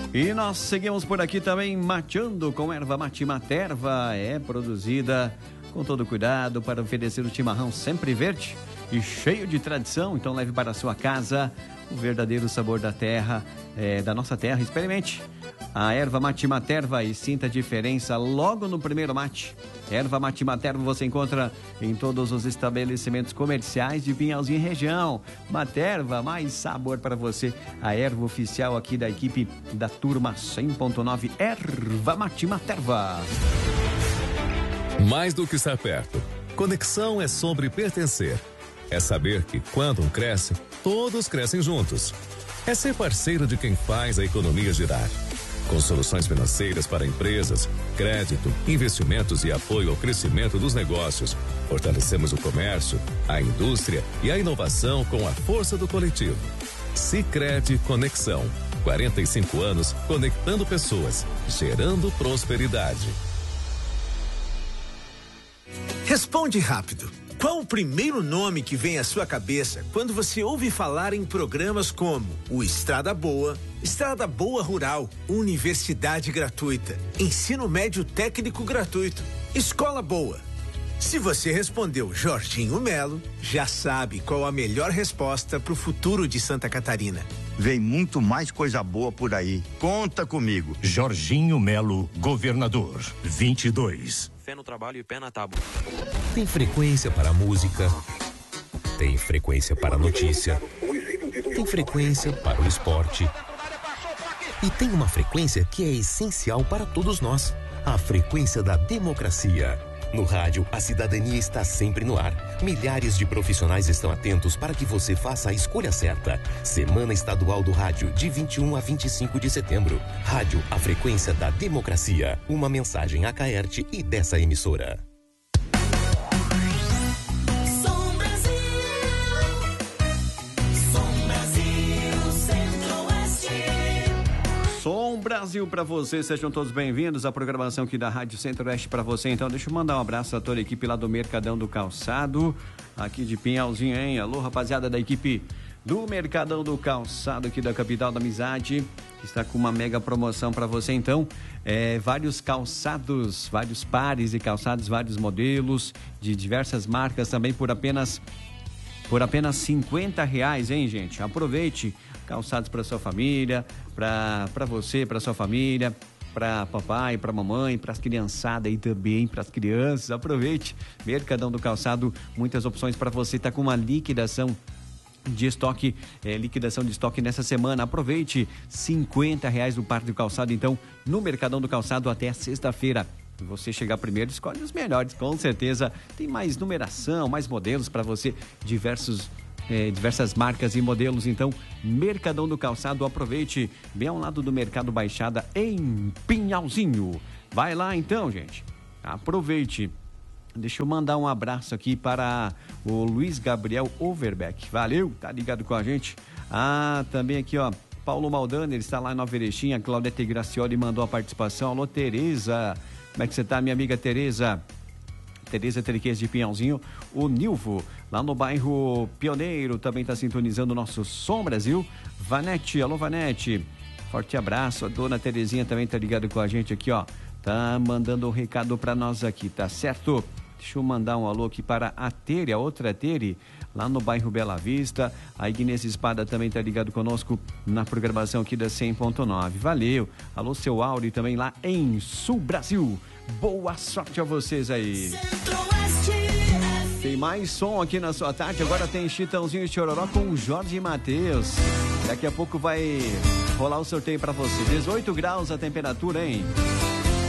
E nós seguimos por aqui também mateando com erva mate Materva. É produzida com todo cuidado para oferecer o chimarrão sempre verde e cheio de tradição. Então leve para a sua casa o verdadeiro sabor da terra, da nossa terra. Experimente a erva mate Materva e sinta a diferença logo no primeiro mate. Erva mate Materva você encontra em todos os estabelecimentos comerciais de Pinhalzinho e região. Materva, mais sabor para você. A erva oficial aqui da equipe da turma 100.9, erva mate Materva. Mais do que estar perto, conexão é sobre pertencer. É saber que quando um cresce, todos crescem juntos. É ser parceiro de quem faz a economia girar. Com soluções financeiras para empresas, crédito, investimentos e apoio ao crescimento dos negócios, fortalecemos o comércio, a indústria e a inovação com a força do coletivo. Sicredi Conexão. 45 anos conectando pessoas, gerando prosperidade. Responde rápido. Qual o primeiro nome que vem à sua cabeça quando você ouve falar em programas como o Estrada Boa, Estrada Boa Rural, Universidade Gratuita, Ensino Médio Técnico Gratuito, Escola Boa? Se você respondeu Jorginho Melo, já sabe qual a melhor resposta para o futuro de Santa Catarina. Vem muito mais coisa boa por aí. Conta comigo. Jorginho Melo, governador, 22. Fé no trabalho e pé na tábua. Tem frequência para a música, tem frequência para a notícia, tem frequência para o esporte e tem uma frequência que é essencial para todos nós, a frequência da democracia. No rádio, a cidadania está sempre no ar. Milhares de profissionais estão atentos para que você faça a escolha certa. Semana Estadual do Rádio, de 21 a 25 de setembro. Rádio, a frequência da democracia. Uma mensagem a Caerte e dessa emissora. Som Brasil para você, sejam todos bem-vindos à programação aqui da Rádio Centro-Oeste para você. Então deixa eu mandar um abraço a toda a equipe lá do Mercadão do Calçado, aqui de Pinhalzinho, hein? Alô, rapaziada da equipe do Mercadão do Calçado aqui da capital da amizade, que está com uma mega promoção para você. Então, vários calçados, vários pares de calçados, vários modelos de diversas marcas também por apenas R$50, hein, gente? Aproveite. Calçados para sua família, para você, para sua família, para papai, para mamãe, para as criançadas e também para as crianças. Aproveite. Mercadão do Calçado, muitas opções para você. Tá com uma liquidação de estoque, liquidação de estoque nessa semana. Aproveite, R$50 no par de calçado, então, no Mercadão do Calçado até sexta-feira. Você chegar primeiro, escolhe os melhores, com certeza. Tem mais numeração, mais modelos para você, diversas marcas e modelos. Então, Mercadão do Calçado, aproveite, bem ao lado do Mercado Baixada, em Pinhalzinho. Vai lá então, gente, aproveite. Deixa eu mandar um abraço aqui para o Luiz Gabriel Overbeck, valeu, tá ligado com a gente. Também aqui, ó, Paulo Maldani, ele está lá em Nova Erechim. A Claudete Gracioli mandou a participação. Alô, Tereza, como é que você tá, minha amiga Tereza? Tereza Triquez de Pinhalzinho. O Nilvo, lá no bairro Pioneiro, também está sintonizando o nosso Som Brasil. Vanete, alô Vanete, forte abraço. A dona Terezinha também está ligada com a gente aqui, ó. Tá mandando um recado para nós aqui, tá certo? Deixa eu mandar um alô aqui para a Tere, a outra Tere, lá no bairro Bela Vista. A Ignes Espada também está ligado conosco na programação aqui da 100.9. Valeu. Alô, seu Auri também lá em Sul Brasil. Boa sorte a vocês aí. Tem mais som aqui na sua tarde. Agora tem Chitãozinho e Chororó com o Jorge Mateus. Daqui a pouco vai rolar o sorteio para você. 18 graus a temperatura, hein?